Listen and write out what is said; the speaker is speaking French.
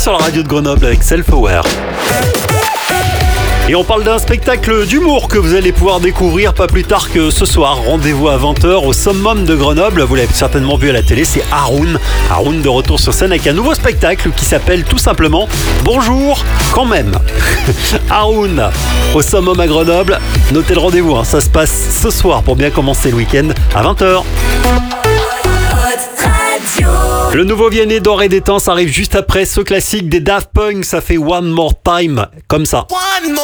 sur la radio de Grenoble avec Self-Aware. Et on parle d'un spectacle d'humour que vous allez pouvoir découvrir pas plus tard que ce soir. Rendez-vous à 20h au Summum de Grenoble. Vous l'avez certainement vu à la télé, c'est Haroun. Haroun de retour sur scène avec un nouveau spectacle qui s'appelle tout simplement Bonjour quand même. Haroun au Summum à Grenoble. Notez le rendez-vous, ça se passe ce soir pour bien commencer le week-end à 20h. Le nouveau Vianney d'Or et des Temps, ça arrive juste après ce classique des Daft Punk, ça fait One More Time, comme ça.